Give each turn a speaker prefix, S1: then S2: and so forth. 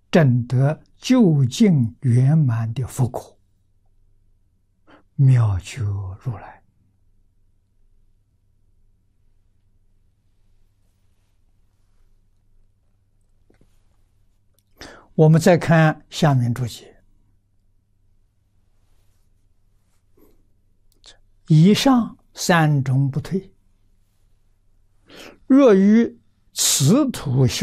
S1: 证得究竟圆满的佛果，妙觉如来。我们再看下面注解：以上三种不退，若于此土修